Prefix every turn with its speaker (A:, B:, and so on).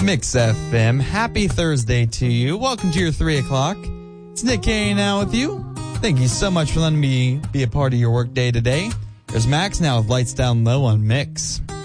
A: Mix FM. Happy Thursday to you. Welcome to your 3 o'clock. It's Nick K now with you. Thank you so much for letting me be a part of your work day today. There's Max now with Lights Down Low on Mix.